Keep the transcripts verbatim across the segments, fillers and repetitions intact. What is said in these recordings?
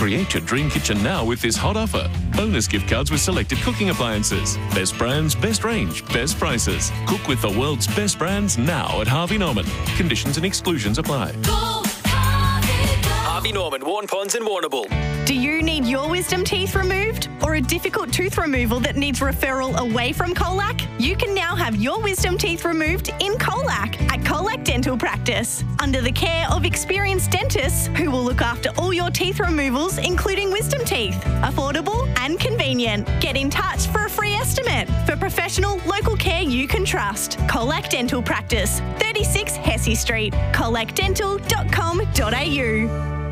Create your dream kitchen now with this hot offer. Bonus gift cards with selected cooking appliances. Best brands, best range, best prices. Cook with the world's best brands now at Harvey Norman. Conditions and exclusions apply. Go, Harvey, go. Harvey Norman, Warn Ponds and Warrnambool. Do you need your wisdom teeth removed or a difficult tooth removal that needs referral away from Colac? You can now have your wisdom teeth removed in Colac at Colac Dental Practice under the care of experienced dentists who will look after all your teeth removals, including wisdom teeth. Affordable and convenient. Get in touch for a free estimate. For professional, local care you can trust. Colac Dental Practice, thirty-six Hesse Street, colac dental dot com dot a u.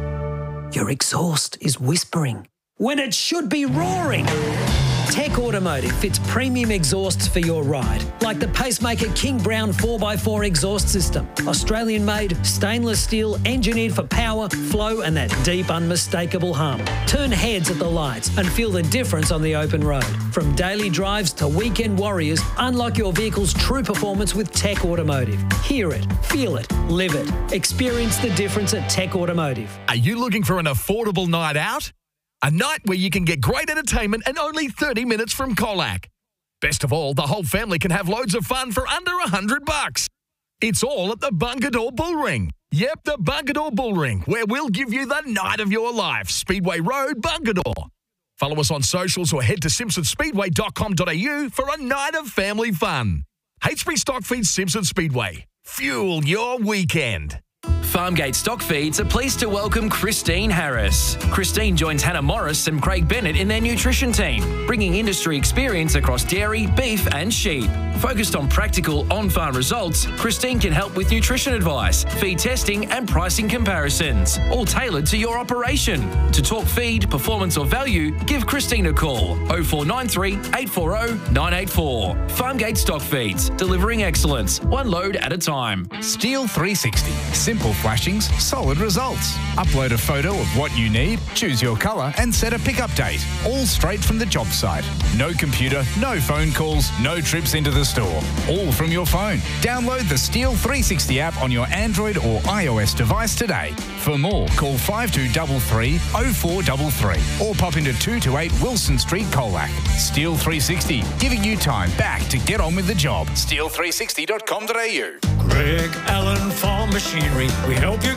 Your exhaust is whispering when it should be roaring. Tech Automotive fits premium exhausts for your ride, like the Pacemaker King Brown four by four exhaust system. Australian-made, stainless steel, engineered for power, flow and that deep, unmistakable hum. Turn heads at the lights and feel the difference on the open road. From daily drives to weekend warriors, unlock your vehicle's true performance with Tech Automotive. Hear it, feel it, live it. Experience the difference at Tech Automotive. Are you looking for an affordable night out? A night where you can get great entertainment and only thirty minutes from Colac. Best of all, the whole family can have loads of fun for under a hundred bucks. It's all at the Bungadore Bullring. Yep, the Bungadore Bullring, where we'll give you the night of your life. Speedway Road, Bungadore. Follow us on socials or head to simpson speedway dot com dot a u for a night of family fun. Hastbury Stock Feeds Simpson Speedway. Fuel your weekend. Farmgate Stock Feeds are pleased to welcome Christine Harris. Christine joins Hannah Morris and Craig Bennett in their nutrition team, bringing industry experience across dairy, beef and sheep. Focused on practical on-farm results, Christine can help with nutrition advice, feed testing and pricing comparisons, all tailored to your operation. To talk feed, performance or value, give Christine a call oh four nine three, eight four oh, nine eight four. Farmgate Stock Feeds, delivering excellence, one load at a time. Steel three sixty. Simple flashings, solid results. Upload a photo of what you need, choose your colour and set a pickup date. All straight from the job site. No computer, no phone calls, no trips into the store. All from your phone. Download the Steel three sixty app on your Android or iOS device today. For more, call five two three three, oh four three three or pop into two two eight Wilson Street, Colac. Steel three sixty, giving you time back to get on with the job. steel three sixty dot com dot a u. Greg Allen Farm Machinery. We help you